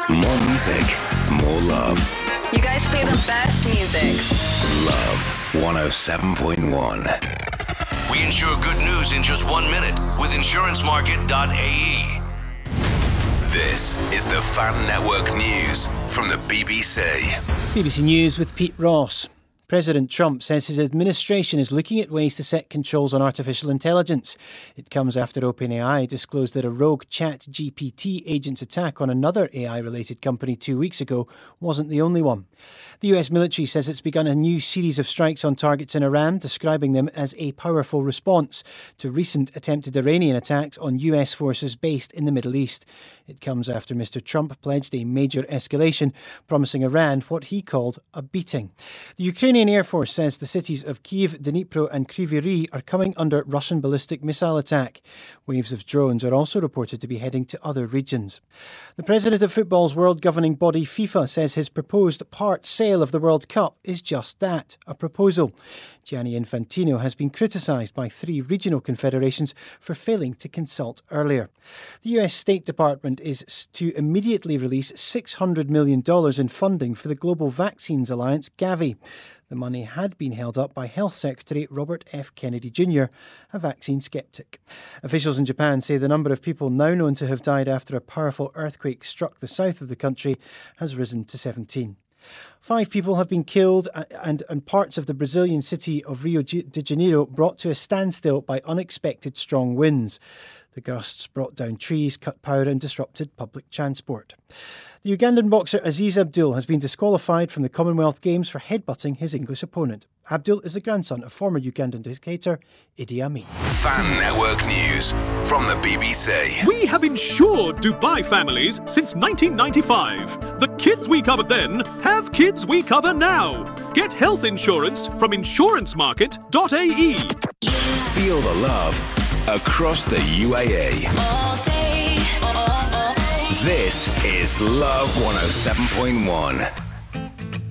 More music, more love. You guys play the best music. Love 107.1. We insure good news in just 1 minute with insurancemarket.ie. This is the Fan Network News from the BBC. BBC News with Pete Ross. President Trump says his administration is looking at ways to set controls on artificial intelligence. It comes after OpenAI disclosed that a rogue ChatGPT agent's attack on another AI-related company 2 weeks ago wasn't the only one. The US military says it's begun a new series of strikes on targets in Iran, describing them as a powerful response to recent attempted Iranian attacks on US forces based in the Middle East. It comes after Mr. Trump pledged a major escalation, promising Iran what he called a beating. The Ukrainian Air Force says the cities of Kyiv, Dnipro and Kryvyi Rih are coming under Russian ballistic missile attack. Waves of drones are also reported to be heading to other regions. The president of football's world governing body FIFA says his proposed part sale of the World Cup is just that, a proposal. Gianni Infantino has been criticised by 3 regional confederations for failing to consult earlier. The US State Department is to immediately release $600 million in funding for the Global Vaccines Alliance, Gavi. The money had been held up by Health Secretary Robert F. Kennedy Jr., a vaccine sceptic. Officials in Japan say the number of people now known to have died after a powerful earthquake struck the south of the country has risen to 17. 5 people have been killed and parts of the Brazilian city of Rio de Janeiro brought to a standstill by unexpected strong winds. The gusts brought down trees, cut power and disrupted public transport. The Ugandan boxer Aziz Abdul has been disqualified from the Commonwealth Games for headbutting his English opponent. Abdul is the grandson of former Ugandan dictator Idi Amin. Fan Network News from the BBC. We have insured Dubai families since 1995. The kids we covered then have kids we cover now. Get health insurance from insurancemarket.ie. Feel the love across the UAE. All day, all day. This is Love 107.1.